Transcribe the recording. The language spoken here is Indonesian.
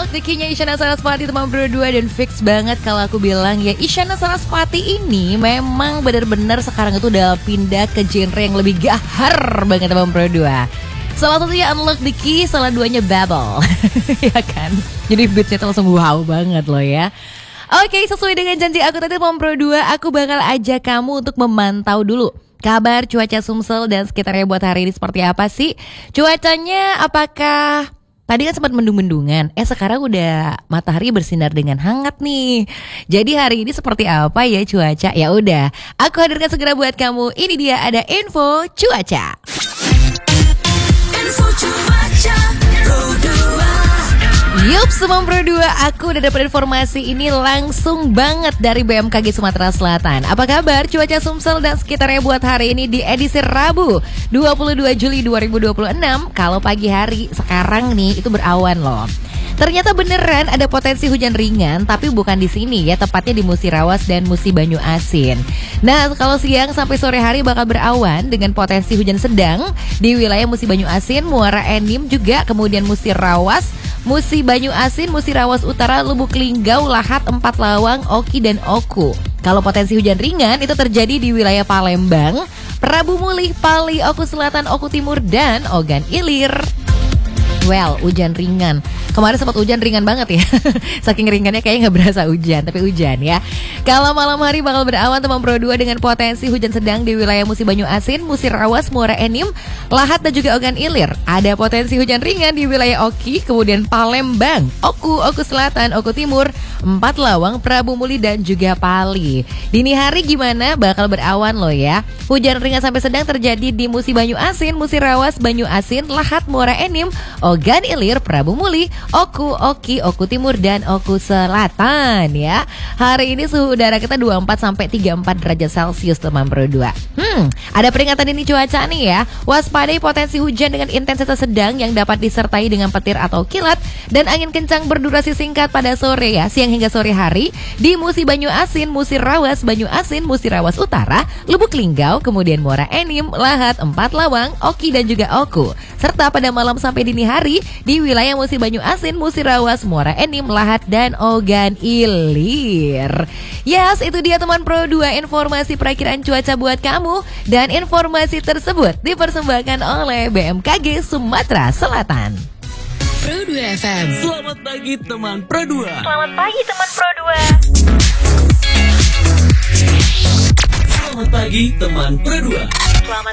Unlock the Key-nya Isyana Sarasvati teman berdua. Dan fix banget kalau aku bilang ya, Isyana Sarasvati ini memang benar-benar sekarang itu udah pindah ke genre yang lebih gahar banget teman berdua. Salah satunya Unlock the Key, salah duanya Babel. Ya kan? Jadi beatsnya tuh langsung wow banget loh ya. Oke, sesuai dengan janji aku tadi teman berdua, aku bakal ajak kamu untuk memantau dulu kabar cuaca Sumsel dan sekitarnya buat hari ini seperti apa sih? Cuacanya apakah tadi kan sempat mendung-mendungan, sekarang udah matahari bersinar dengan hangat nih. Jadi hari ini seperti apa ya cuaca? Ya udah, aku hadirkan segera buat kamu. Ini dia ada info cuaca. Info cuaca Pro 2. Yup, Semam Pro 2, aku udah dapat informasi ini langsung banget dari BMKG Sumatera Selatan. Apa kabar cuaca Sumsel dan sekitarnya buat hari ini di edisi Rabu 22 Juli 2026? Kalau pagi hari sekarang nih itu berawan loh. Ternyata beneran ada potensi hujan ringan, tapi bukan di sini ya, tepatnya di Musi Rawas dan Musi Banyu Asin. Nah, kalau siang sampai sore hari bakal berawan dengan potensi hujan sedang di wilayah Musi Banyu Asin, Muara Enim juga, kemudian Musi Rawas, Musi Banyu Asin, Musi Rawas Utara, Lubuk Linggau, Lahat, Empat Lawang, Oki, dan Oku. Kalau potensi hujan ringan itu terjadi di wilayah Palembang, Prabu Mulih, Pali, Oku Selatan, Oku Timur, dan Ogan Ilir. Well, hujan ringan. Kemarin sempat hujan ringan banget ya. Saking ringannya kayaknya gak berasa hujan, tapi hujan ya. Kalau malam hari bakal berawan teman Pro 2 dengan potensi hujan sedang di wilayah Musi Banyu Asin, Musi Rawas, Muara Enim, Lahat, dan juga Ogan Ilir. Ada potensi hujan ringan di wilayah Oki, kemudian Palembang, Oku, Oku Selatan, Oku Timur, Empat Lawang, Prabu Mulih, dan juga Pali. Dini hari gimana? Bakal berawan loh ya. Hujan ringan sampai sedang terjadi di Musi Banyu Asin, Musi Rawas, Banyu Asin, Lahat, Muara Enim, Ogan Ilir, Prabu Mulih, Oku, Oki, Oku Timur, dan Oku Selatan ya. Hari ini suhu udara kita 24 sampai 34 derajat Celcius teman Pro 2. Ada peringatan dini cuaca nih ya. Waspadai potensi hujan dengan intensitas sedang yang dapat disertai dengan petir atau kilat dan angin kencang berdurasi singkat pada sore ya, siang hingga sore hari di Musi Banyu Asin, Musi Rawas, Banyu Asin, Musi Rawas Utara, Lubuk Linggau, kemudian Muara Enim, Lahat, Empat Lawang, Oki, dan juga Oku. Serta pada malam sampai dini hari di wilayah Musi Banyu Asin, Musi Rawas, Muara Enim, Lahat, dan Ogan Ilir. Yes, itu dia teman Pro 2 informasi perakiraan cuaca buat kamu. Dan informasi tersebut dipersembahkan oleh BMKG Sumatera Selatan. Pro 2 FM. Selamat pagi teman Pro 2. Selamat pagi teman Pro 2. Selamat pagi teman Pro 2. Selamat